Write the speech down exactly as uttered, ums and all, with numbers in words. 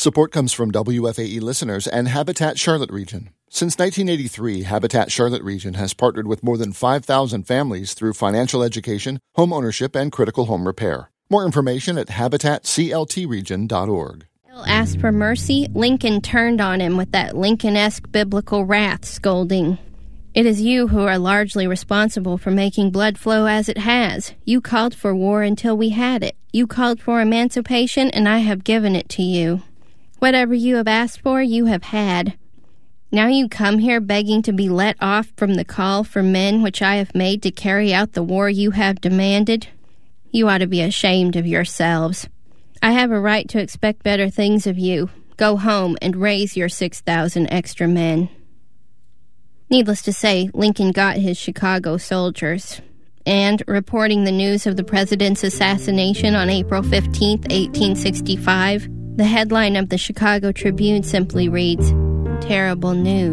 Support comes from W F A E listeners and Habitat Charlotte Region. Since nineteen eighty-three, Habitat Charlotte Region has partnered with more than five thousand families through financial education, home ownership, and critical home repair. More information at habitat c l t region dot org. Asked for mercy, Lincoln turned on him with that Lincoln-esque biblical wrath scolding. It is you who are largely responsible for making blood flow as it has. You called for war until we had it. You called for emancipation, and I have given it to you. Whatever you have asked for, you have had. Now you come here begging to be let off from the call for men which I have made to carry out the war you have demanded. You ought to be ashamed of yourselves. I have a right to expect better things of you. Go home and raise your six thousand extra men. Needless to say, Lincoln got his Chicago soldiers. And, reporting the news of the president's assassination on April fifteenth, eighteen sixty-five, the headline of the Chicago Tribune simply reads, "Terrible news."